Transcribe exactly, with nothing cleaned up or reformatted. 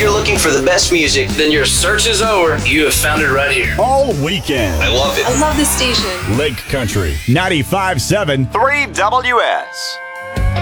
you're looking for the best music, then your search is over. You have found it right here. All weekend. I love it. I love this station. Lake Country ninety-five point seven three W S.